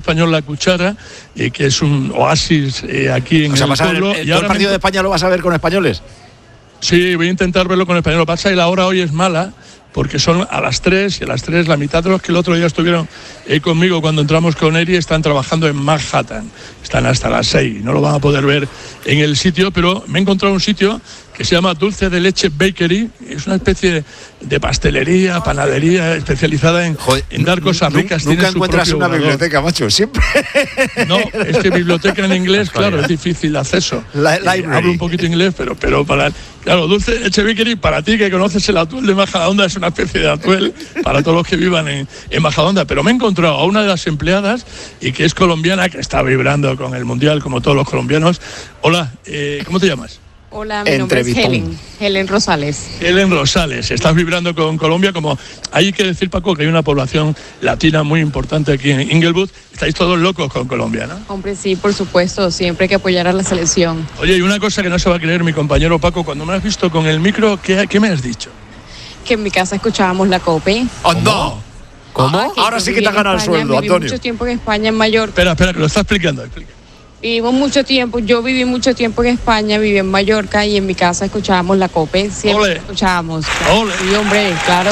Español La Cuchara, que es un oasis aquí en el pueblo. ¿Y ahora el partido de España lo vas a ver con españoles? Sí, voy a intentar verlo con español. Lo que pasa es que la hora hoy es mala, porque son a las 3, y a las 3 la mitad de los que el otro día estuvieron conmigo cuando entramos con Eri están trabajando en Manhattan. Están hasta las 6, no lo van a poder ver en el sitio, pero me he encontrado un sitio que se llama Dulce de Leche Bakery. Es una especie de pastelería, panadería especializada en dar cosas ricas. Nunca encuentras una biblioteca, macho, siempre. No, es que biblioteca en inglés, claro, es difícil de acceso. Hablo un poquito inglés, pero para... Claro, Dulce de Leche Bakery, para ti que conoces el atuel de Majadahonda, es una especie de atuel para todos los que vivan en Majadahonda. Pero me he encontrado a una de las empleadas, y que es colombiana, que está vibrando con el Mundial, como todos los colombianos. Hola, ¿cómo te llamas? Hola, mi nombre es Helen Rosales. Helen Rosales, estás vibrando con Colombia. Como hay que decir, Paco, que hay una población latina muy importante aquí en Inglewood. Estáis todos locos con Colombia, ¿no? Hombre, sí, por supuesto, siempre hay que apoyar a la selección. Oye, y una cosa que no se va a creer mi compañero Paco, cuando me has visto con el micro, ¿qué me has dicho? Que en mi casa escuchábamos la COPE. ¡Oh, no! ¿Cómo? Ahora sí que te has ganado el sueldo, Antonio. Viví mucho tiempo en España, en Mallorca. Espera, que lo está explicando. Vivimos mucho tiempo, yo viví mucho tiempo en España, viví en Mallorca, y en mi casa escuchábamos la COPE, siempre escuchábamos. ¡Ole! Y hombre, claro.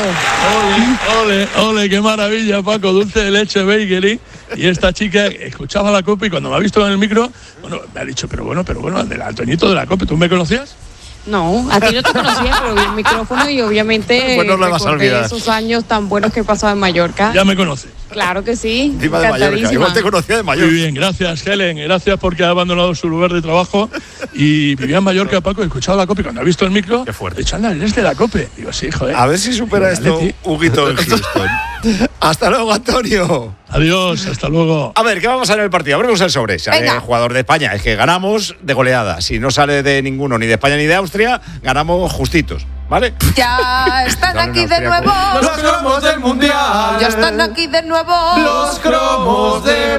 ¡Ole, qué maravilla, Paco! Dulce de Leche Bakery. Y esta chica escuchaba la COPE, y cuando me ha visto en el micro, me ha dicho, pero bueno, del Antoñito de la COPE, ¿tú me conocías? No, a ti no te conocía, pero vi el micrófono y obviamente pues no lo vas a olvidar. Esos años tan buenos que he pasado en Mallorca. Ya me conoces. Claro que sí. Encima de Mallorca. Igual te conocía de Mallorca. Muy bien, gracias, Helen. Gracias porque ha abandonado su lugar de trabajo y vivía en Mallorca, Paco, he escuchado la COPE. Cuando ha visto el micro, qué fuerte. He dicho, anda, eres de la COPE. Digo, sí, joder. A ver si supera esto Huguito en Houston. Hasta luego, Antonio. Adiós, hasta luego. A ver, ¿qué vamos a ver en el partido? Abrimos el sobre. Sale el jugador de España. Es que ganamos de goleada. Si no sale de ninguno, ni de España ni de Austria, ganamos justitos. ¿Vale? Ya están aquí de nuevo los cromos del Mundial. Ya están aquí de nuevo los cromos de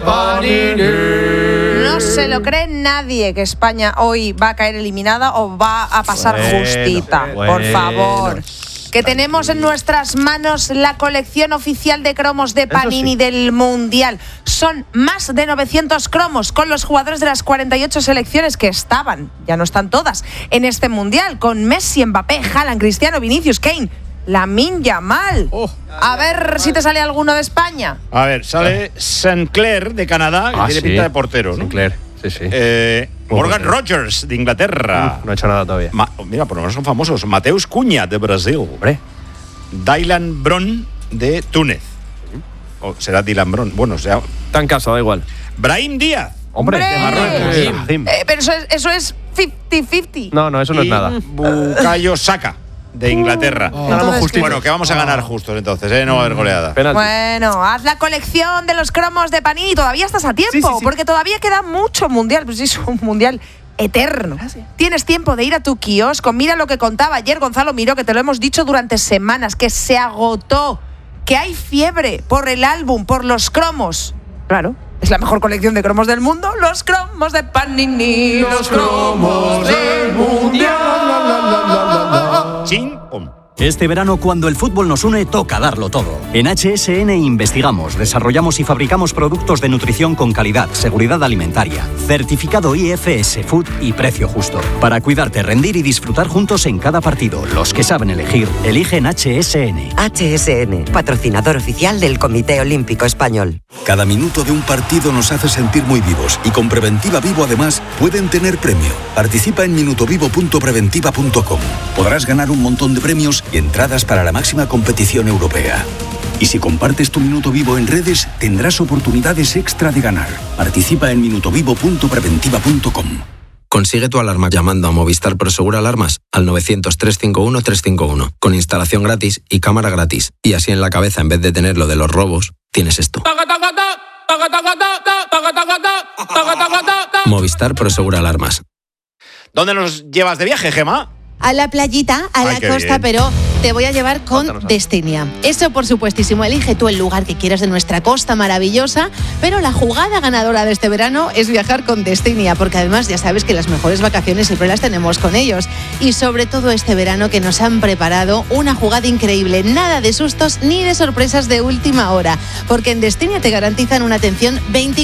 Panini. No se lo cree nadie que España hoy va a caer eliminada o va a pasar justita. Por favor. Que tenemos en nuestras manos la colección oficial de cromos de Panini del Mundial. Son más de 900 cromos con los jugadores de las 48 selecciones que estaban, ya no están todas, en este Mundial, con Messi, Mbappé, Haaland, Cristiano, Vinicius, Kane, Lamine Yamal. A ver si te sale alguno de España. A ver, sale Sinclair de Canadá, que tiene pinta de portero, ¿no? Sinclair, sí. Morgan Rogers de Inglaterra. No ha hecho nada todavía. Mira, por lo menos son famosos. Mateus Cunha de Brasil. Hombre. Dylan Bron de Túnez. O será Dylan Bron. Bueno, sea. Está en casa, da igual. Brahim Díaz. Hombre, de Marruecos. Pero eso es 50-50. No, eso no es nada. Bukayo Saka de Inglaterra. Bueno, que vamos a ganar justos entonces, no va a haber goleada. Penalti. Bueno, haz la colección de los cromos de Panini, todavía estás a tiempo, porque todavía queda mucho Mundial, pues es un Mundial eterno. Tienes tiempo de ir a tu kiosco, mira lo que contaba ayer Gonzalo Miró, que te lo hemos dicho durante semanas, que se agotó, que hay fiebre por el álbum, por los cromos. Claro. Es la mejor colección de cromos del mundo, los cromos de Panini. Los cromos del Mundial. Chin, pum. Este verano, cuando el fútbol nos une, toca darlo todo. En HSN investigamos, desarrollamos y fabricamos productos de nutrición con calidad, seguridad alimentaria, certificado IFS Food y precio justo. Para cuidarte, rendir y disfrutar juntos en cada partido. Los que saben elegir, eligen HSN. HSN, patrocinador oficial del Comité Olímpico Español. Cada minuto de un partido nos hace sentir muy vivos y con Preventiva Vivo además pueden tener premio. Participa en minutovivo.preventiva.com. Podrás ganar un montón de premios y entradas para la máxima competición europea. Y si compartes tu Minuto Vivo en redes, tendrás oportunidades extra de ganar. Participa en minutovivo.preventiva.com. Consigue tu alarma llamando a Movistar Prosegur Alarmas al 900-351-351, con instalación gratis y cámara gratis. Y así en la cabeza, en vez de tener lo de los robos, tienes esto. Movistar Prosegur Alarmas. ¿Dónde nos llevas de viaje, Gemma? A la playita, a la costa, bien. Pero te voy a llevar con Destinia. Eso, por supuestísimo, elige tú el lugar que quieras de nuestra costa maravillosa, pero la jugada ganadora de este verano es viajar con Destinia, porque además ya sabes que las mejores vacaciones siempre las tenemos con ellos. Y sobre todo este verano, que nos han preparado una jugada increíble, nada de sustos ni de sorpresas de última hora, porque en Destinia te garantizan una atención 24